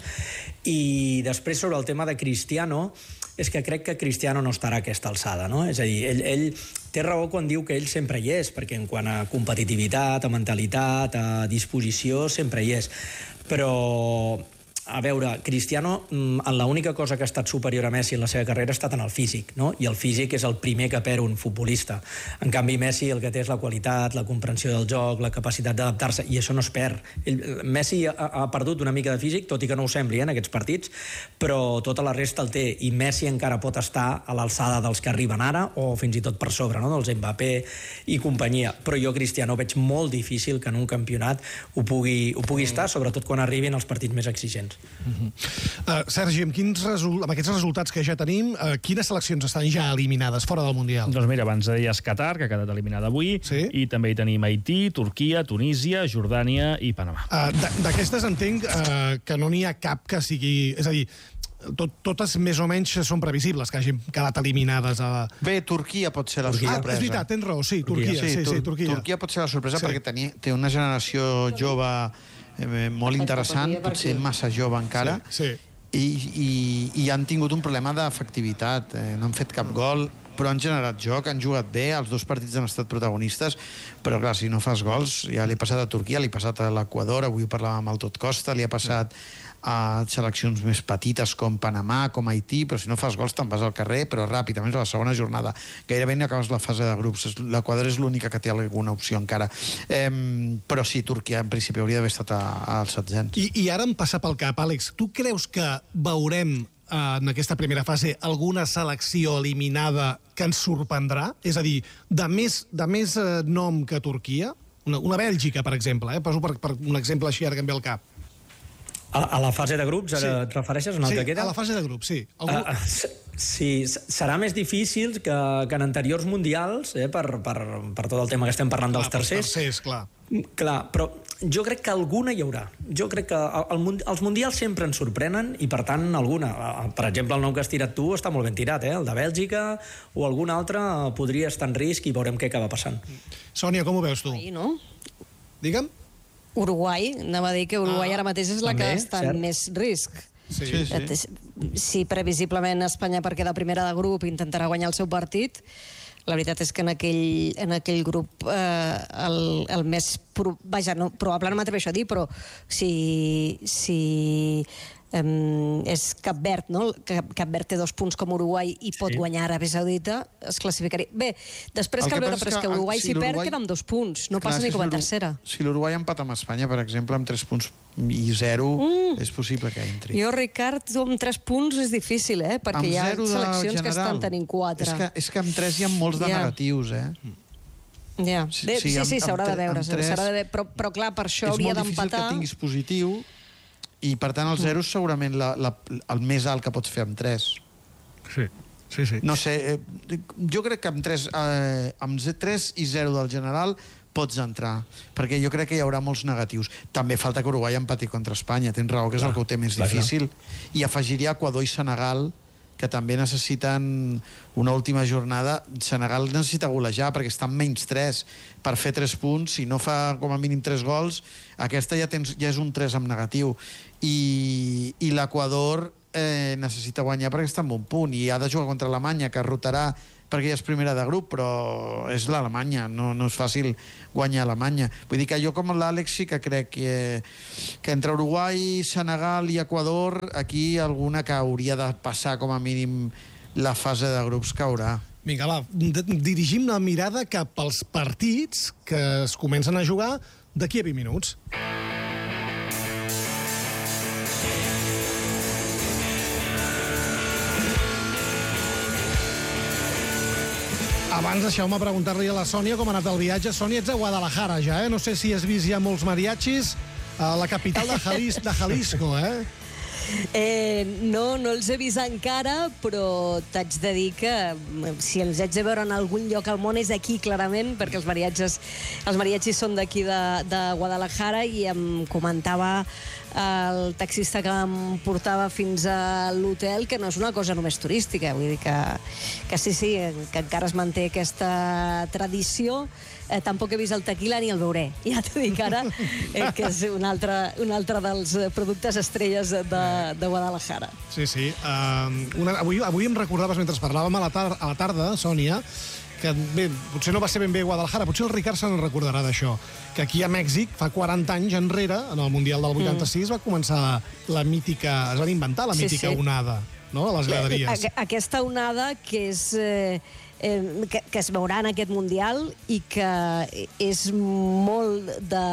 i després sobre el tema de Cristiano, és que crec que Cristiano no estarà a aquesta alçada, no? És a dir, ell, ell té raó quan diu que ell sempre hi és, perquè en quant a competitivitat, a mentalitat, a disposició, sempre hi és, però... A veure, Cristiano, l'única cosa que ha estat superior a Messi en la seva carrera ha estat en el físic, no? I el físic és el primer que perd un futbolista. En canvi, Messi el que té és la qualitat, la comprensió del joc, la capacitat d'adaptar-se, i això no es perd. Ell, Messi ha, ha perdut una mica de físic, tot i que no ho sembli, eh, en aquests partits, però tota la resta el té, i Messi encara pot estar a l'alçada dels que arriben ara, o fins i tot per sobre, no? Dels Mbappé i companyia. Però jo, Cristiano, veig molt difícil que en un campionat ho pugui, ho pugui estar, sobretot quan arribin els partits més exigents. Uh-huh. uh, Sergi, amb, quins resol... amb aquests resultats que ja tenim, uh, quines seleccions estan ja eliminades fora del Mundial? Doncs mira, abans deies Qatar, que ha quedat eliminada avui, sí? I també hi tenim Haití, Turquia, Tunísia, Jordània i Panamà. Uh, D'aquestes entenc uh, que no n'hi ha cap que sigui... És a dir, tot, totes més o menys són previsibles, que hagin quedat eliminades. A... Bé, Turquia pot ser la Turquia. sorpresa. Ah, és veritat, tens raó, sí, Turquia. Turquia. Sí, sí, sí, Turquia. Turquia pot ser la sorpresa sí. perquè tenia, té una generació jove eh, molt interessant, potser massa jove encara, sí, sí. I, i, i han tingut un problema d'efectivitat. Eh, no han fet cap gol, però han generat joc, han jugat bé, els dos partits han estat protagonistes, però clar, si no fas gols, ja li ha passat a Turquia, li ha passat a l'Equador, avui parlàvem amb el Tot Costa, li ha passat a seleccions més petites com Panamà, com Haití, però si no fas gols te'n vas al carrer, però ràpid, a més a la segona jornada. Gairebé ni acabes la fase de grups. L'Equador és l'única que té alguna opció encara. Eh, però sí, Turquia en principi hauria d'haver estat als setzents. I, I ara em passa pel cap, Àlex, tu creus que veurem en aquesta primera fase alguna selecció eliminada que ens sorprendrà? És a dir, de més, de més eh, nom que Turquia? Una, una Bèlgica, per exemple, eh? Poso per, per un exemple així ara que em ve al cap. A, a la fase de grups, ara sí. Et refereixes en el sí, que queda? Sí, a la fase de grups, sí. El grup... uh, sí, serà més difícil que, que en anteriors mundials, eh, per, per, per tot el tema que estem parlant dels clar, tercers. tercers clar. Clar, però jo crec que alguna hi haurà. Jo crec que el, el, els mundials sempre ens sorprenen i, per tant, alguna. Per exemple, el nom que has tirat tu està molt ben tirat, eh? El de Bèlgica o algun altre podria estar en risc i veurem què acaba passant. Sònia, com ho veus tu? Ahí, no? Digue'm. Uruguai, anava a dir que Uruguai ah, ara mateix és la també, que està en més risc. Sí, sí. Si previsiblement Espanya, perquè la primera de grup, intentarà guanyar el seu partit, la veritat és que en aquell, en aquell grup eh, el, el més... Pro, vaja, no, probable no m'atrevo a dir, però si... si Um, és Cap Verd, no? Cap, Cap Verd té dos punts com Uruguai i pot sí. guanyar Aràbia Saudita, es classificaria. Bé, després cal veure, però és que Uruguai si, si perd queda amb dos punts, no clar, passa ni com a tercera. Si l'Uruguai empata amb Espanya, per exemple, amb tres punts i zero, mm. és possible que entri. Jo, Ricard, amb tres punts és difícil, eh? Perquè amb hi ha seleccions general, que estan tenint quatre. És que, és que amb tres hi ha molts de yeah. negatius, eh? Yeah. Bé, sí, sí, s'haurà sí, de veure, tres... de veure però, però clar, per això hauria d'empatar... És molt difícil que tinguis positiu, i, per tant, el zero és segurament la, la, el més alt que pots fer amb tres. Sí, sí, sí. No sé, eh, jo crec que amb tres, eh, amb tres i zero del general pots entrar, perquè jo crec que hi haurà molts negatius. També falta que Uruguai empati contra Espanya, tens raó, que és clar, el que ho té més clar, difícil. Clar. I afegiria Equador i Senegal, que també necessiten una última jornada. Senegal necessita golejar, perquè està en menys tres per fer tres punts. Si no fa com a mínim tres gols, aquesta ja, tens, ja és un tres amb negatiu. I, i l'Equador eh, necessita guanyar perquè està en un punt, i ha de jugar contra Alemanya, que rotarà perquè ja és primera de grup, però és l'Alemanya, no, no és fàcil guanyar Alemanya. Vull dir que jo, com l'Àlex, sí que crec que, que entre Uruguai, Senegal i Equador, aquí alguna que hauria de passar com a mínim la fase de grups caurà. Vinga, va, dirigim la mirada cap als partits que es comencen a jugar d'aquí a vint minuts. Abans deixeu-me preguntar-li a la Sònia com ha anat el viatge. Sònia, ets a Guadalajara ja, eh? No sé si has vist ja molts mariachis a la capital de, Jalis, de Jalisco, eh? Eh, no, no els he vist encara, però t'haig de dir que si els haig de veure en algun lloc al món és aquí, clarament, perquè els mariachis, els mariachis són d'aquí de, de Guadalajara, i em comentava el taxista que em portava fins a l'hotel que no és una cosa només turística, vull dir que, que sí, sí, que encara es manté aquesta tradició. Eh, tampoc he vist el tequila ni el beuré, ja t'ho dic ara, eh, que és un altre, un altre dels productes estrelles de, de Guadalajara. Sí, sí. Uh, una, avui, avui em recordaves, mentre parlàvem a la, tar a la tarda, Sònia, que bé, potser no va ser ben bé Guadalajara, potser el Ricard se'n recordarà d'això, que aquí a Mèxic, fa quaranta anys enrere, en el Mundial del vuitanta-sis, mm. va començar la mítica, es van inventar la mítica sí, sí. onada, no?, a les graderies. Aquesta onada que és... Eh, Eh, que, que es veurà en aquest Mundial i que és molt de,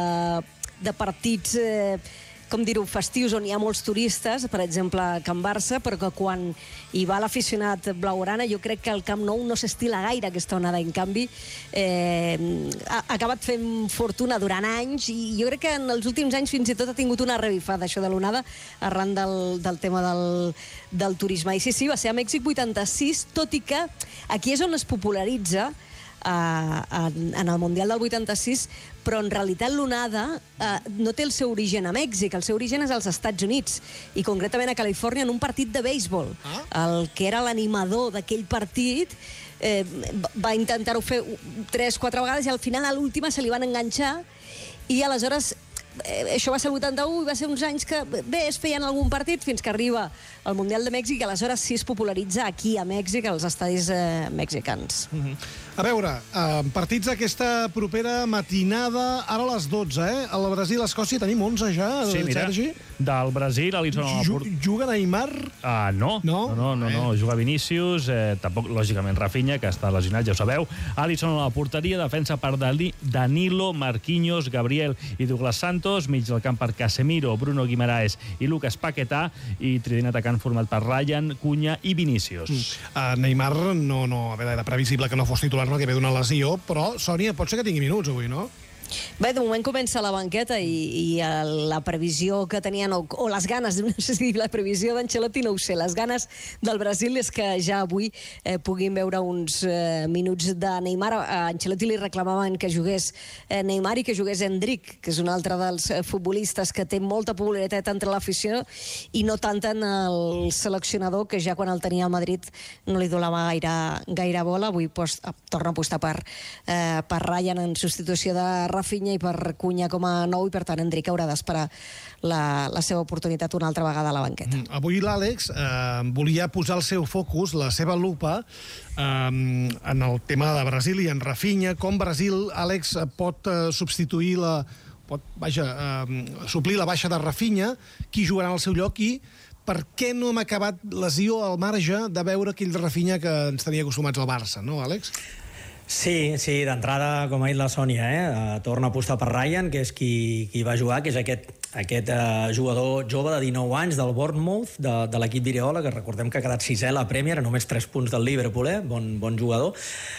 de partits, eh, com dir-ho, festius, on hi ha molts turistes, per exemple, a Can Barça, però que quan hi va l'aficionat blaugrana, jo crec que el Camp Nou no s'estila gaire aquesta onada. En canvi, eh, ha, ha acabat fent fortuna durant anys, i jo crec que en els últims anys fins i tot ha tingut una revifada, això de l'onada, arran del, del tema del, del turisme. I sí, sí, va ser a Mèxic vuitanta-sis, tot i que aquí és on es popularitza, Uh, en, en el Mundial del vuitanta-sis, però en realitat l'onada uh, no té el seu origen a Mèxic, el seu origen és als Estats Units, i concretament a Califòrnia, en un partit de béisbol. Ah? El que era l'animador d'aquell partit eh, va intentar-ho fer tres, quatre vegades, i al final a l'última se li van enganxar, i aleshores eh, això va ser el vuitanta-u, i va ser uns anys que bé, es feien algun partit fins que arriba el Mundial de Mèxic, i aleshores sí es popularitza aquí a Mèxic, als estadis eh, mexicans. Mm-hmm. A veure, eh, partits d'aquesta propera matinada, ara a les dotze, eh? Al Brasil-Escòcia tenim onze ja, sí, mira, Sergi? Del Brasil, Alisson a la porta. Juga Neymar? Ah, no, no, no, no, no, juga Vinícius, eh, tampoc, lògicament, Rafinha, que està lesionat, ja ho sabeu. Alisson a la porteria, defensa per Danilo, Marquinhos, Gabriel i Douglas Santos, mig del camp per Casemiro, Bruno Guimaraes i Lucas Paquetá, i trident atacant format per Ryan, Cunha i Vinícius. Mm. Uh, Neymar, no, no, a veure, era previsible que no fos titular, no, que ve d'una lesió, però Sònia, pot ser que tingui minuts avui, no? Bé, de moment comença la banqueta i, i la previsió que tenien, o, o les ganes, no sé si la previsió d'Ancelotti no ho sé, les ganes del Brasil és que ja avui eh, puguin veure uns eh, minuts de Neymar. A Ancelotti li reclamaven que jugués eh, Neymar i que jugués Endrick, que és un altre dels eh, futbolistes que té molta popularitat entre l'afició i no tant en el seleccionador, que ja quan el tenia a Madrid no li donava gaire, gaire bola. Avui pues, torna a apostar per, eh, per Ryan en substitució de Rafinha i per Cunha com a nou, i per tant Endrick haurà d'esperar la, la seva oportunitat una altra vegada a la banqueta. Mm, avui l'Àlex eh, volia posar el seu focus, la seva lupa, eh, en el tema de Brasil i en Rafinha, com Brasil, Àlex, pot eh, substituir la... pot, vaja, eh, suplir la baixa de Rafinha, qui jugarà al seu lloc i per què no hem acabat lesió al marge de veure aquell Rafinha que ens tenia acostumats al Barça, no, Àlex? Sí, sí, d'entrada, com ha dit la Sònia, eh, uh, torna a apostar per Ryan, que és qui, qui va jugar, que és aquest, aquest uh, jugador jove de dinou anys del Bournemouth, de, de l'equip d'Ireola, que recordem que ha quedat sisè a la Premier, a només tres punts del Liverpool, eh? bon, bon jugador.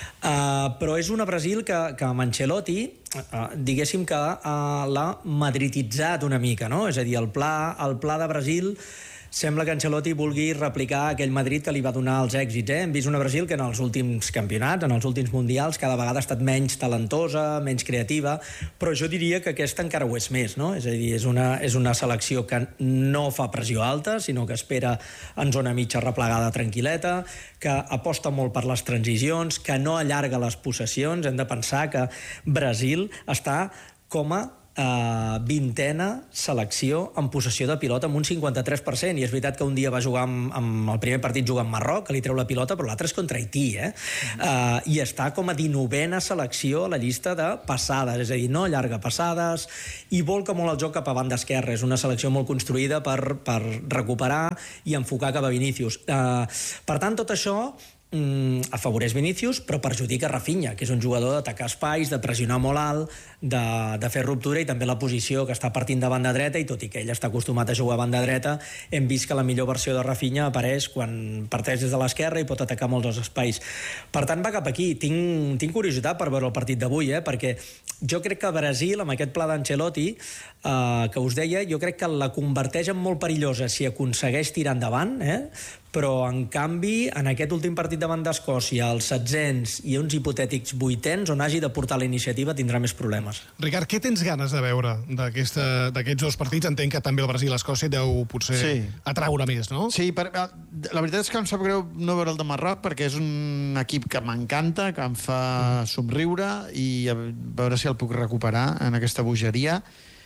Uh, però és una Brasil que, que amb Ancelotti, uh, diguéssim que uh, l'ha madriditzat una mica, no? És a dir, el pla, el pla de Brasil... Sembla que Ancelotti vulgui replicar aquell Madrid que li va donar els èxits. Eh? Hem vist una Brasil que en els últims campionats, en els últims mundials, cada vegada ha estat menys talentosa, menys creativa, però jo diria que aquesta encara ho és més, no? És a dir, és una, és una selecció que no fa pressió alta, sinó que espera en zona mitja replegada tranquil·leta, que aposta molt per les transicions, que no allarga les possessions. Hem de pensar que Brasil està com a Uh, vintena selecció en possessió de pilota amb un cinquanta-tres per cent, i és veritat que un dia va jugar amb, amb el primer partit juga amb Marroc, que li treu la pilota, però l'altre és contra Haití, eh? Uh, i està com a dinovena selecció a la llista de passades, és a dir, no allarga passades i volca molt el joc cap a banda esquerra. És una selecció molt construïda per, per recuperar i enfocar cap a Vinícius. Uh, per tant, tot això Mm, afavoreix Vinícius, però perjudica Rafinha, que és un jugador d'atacar espais, de pressionar molt alt, de, de fer ruptura, i també la posició que està partint de banda dreta, i tot i que ell està acostumat a jugar a banda dreta, hem vist que la millor versió de Rafinha apareix quan parteix des de l'esquerra i pot atacar molts dels espais. Per tant, va cap aquí. Tinc, tinc curiositat per veure el partit d'avui, eh? Perquè jo crec que Brasil, amb aquest pla d'Ancelotti, eh, que us deia, jo crec que la converteix en molt perillosa si aconsegueix tirar endavant, eh? Però, en canvi, en aquest últim partit davant d'Escòcia, els setzents i uns hipotètics vuitens, on hagi de portar la iniciativa, tindrà més problemes. Ricard, què tens ganes de veure d'aquests dos partits? Entenc que també el Brasil-Escòcia deu potser sí. atraure més, no? Sí, per, la veritat és que em sap greu no veure el de Marroc, perquè és un equip que m'encanta, que em fa mm. somriure, i a veure si el puc recuperar en aquesta bogeria.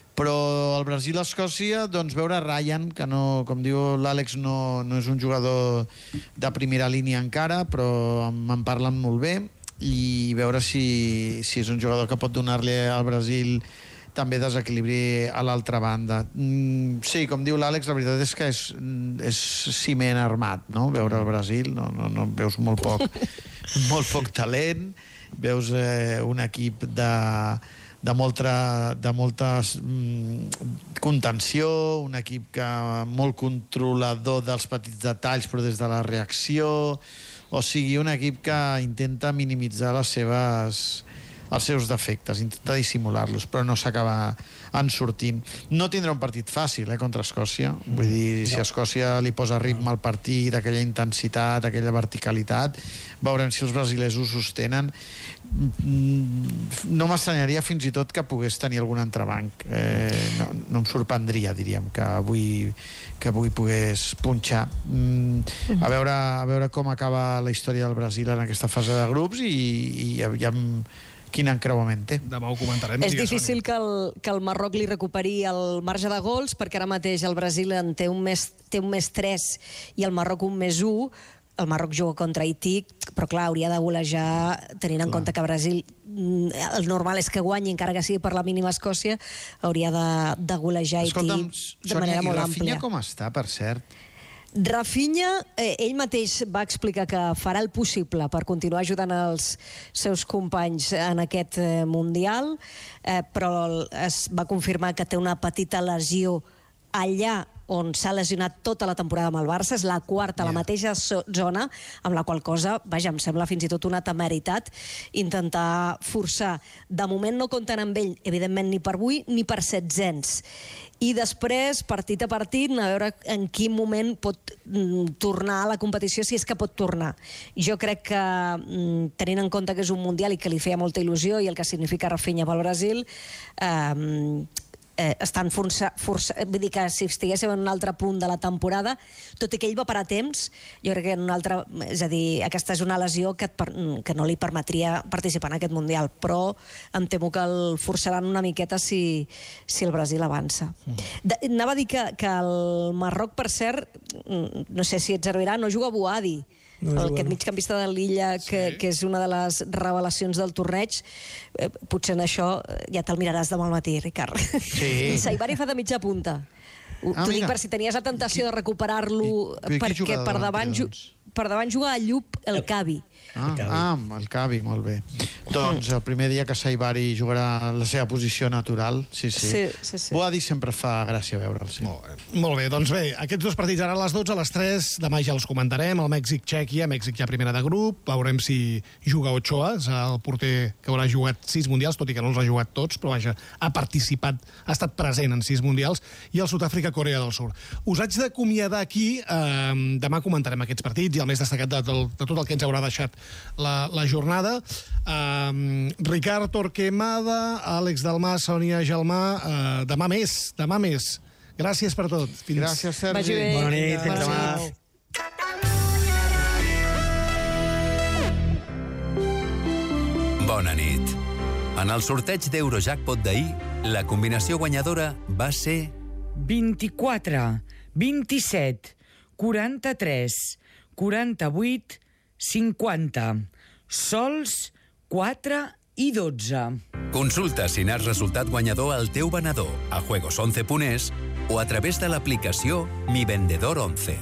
Però el Brasil-Escòcia, doncs veure Ryan, que no, com diu l'Àlex, no, no és un jugador de primera línia encara, però me'n parlen molt bé, i veure si, si és un jugador que pot donar-li al Brasil també desequilibri a l'altra banda. Mm, sí, com diu l'Àlex, la veritat és que és, és ciment armat, no? Veure el Brasil, no, no, no veus molt poc, molt poc talent, veus eh, un equip de... de molta, de molta mm, contenció, un equip que molt controlador dels petits detalls, però des de la reacció, o sigui, un equip que intenta minimitzar les seves, els seus defectes, intenta dissimular-los, però no s'acaba en sortint. No tindrà un partit fàcil, eh, contra Escòcia. Vull dir, si Escòcia li posa ritme al partit, aquella intensitat, aquella verticalitat, veurem si els brasilesos ho sostenen. No m'estranyaria fins i tot que pogués tenir algun entrebanc. Eh, no, no em sorprendria, diríem, que avui, que avui pogués punxar. Mm, a, veure, a veure com acaba la història del Brasil en aquesta fase de grups, i, i aviam quin encreuament té. Demà ho comentarem. És difícil que el, que el Marroc li recuperi el marge de gols, perquè ara mateix el Brasil en té un més, té un més tres i el Marroc un més un. El Marroc juga contra Haití, però clar, hauria de golejar, tenint en clar. compte que Brasil, el normal és que guanyi, encara que sigui per la mínima Escòcia, hauria de, de golejar Haití. Escolta'm, de manera Sònia, molt i Rafinha àmplia. com està, per cert? Rafinha, eh, ell mateix va explicar que farà el possible per continuar ajudant els seus companys en aquest eh, Mundial, eh, però es va confirmar que té una petita lesió allà on s'ha lesionat tota la temporada amb el Barça, és la quarta, yeah. la mateixa so zona, amb la qual cosa, vaja, em sembla fins i tot una temeritat intentar forçar. De moment no compten amb ell, evidentment, ni per avui ni per setzents. I després, partit a partit, a veure en quin moment pot mm, tornar a la competició, si és que pot tornar. Jo crec que, mm, tenint en compte que és un Mundial i que li feia molta il·lusió i el que significa Rafinha pel Brasil, eh, eh, estan força, força, vull dir que si estiguéssim en un altre punt de la temporada, tot i que ell va parar temps, jo crec que en un altre, és a dir, aquesta és una lesió que, et, que no li permetria participar en aquest Mundial, però em temo que el forçaran una miqueta si, si el Brasil avança. De, anava a dir que, que el Marroc, per cert, no sé si et servirà, no juga a Boadi, no, el aquest migcampista de l'Illa, que, sí. que és una de les revelacions del torneig. Eh, potser en això ja te'l miraràs demà al matí, Ricard. Sí. Saibari fa de mitja punta. Ah, T'ho dic per si tenies la tentació de recuperar-lo, perquè per davant, doncs? per davant juga a Llup el Cavi. Ah, ah, el Cavi, molt bé. Doncs el primer dia que Saibari jugarà la seva posició natural, sí, sí. sí, sí, sí. Boadi sempre fa gràcia veure'l, sí. Molt bé. Molt bé, doncs bé, aquests dos partits ara a les dotze, a les tres, demà ja els comentarem, el Mèxic-Txèquia, Mèxic ja primera de grup, veurem si juga Ochoa, és el porter que haurà jugat sis mundials, tot i que no els ha jugat tots, però vaja, ha participat, ha estat present en sis mundials, i el Sud-àfrica-Corea del Sur. Us haig d'acomiadar aquí, eh, demà comentarem aquests partits i el més destacat de, de, de tot el que ens haurà deixat la, la jornada. Um, Ricard Torquemada, Àlex Dalmà, Sònia Gelmà, uh, demà més, demà més. Gràcies per tot. Fins... Gràcies, Sergi. Vagi bé. Bona nit, fins demà. Bona nit. En el sorteig d'Eurojackpot d'ahir, la combinació guanyadora va ser... vint-i-quatre, vint-i-set, quaranta-tres, quaranta-vuit, cinquanta. Sols quatre i dotze. Consulta si n'has resultat guanyador al teu venedor a juegos once punt es o a través de l'aplicació Mi Vendedor once.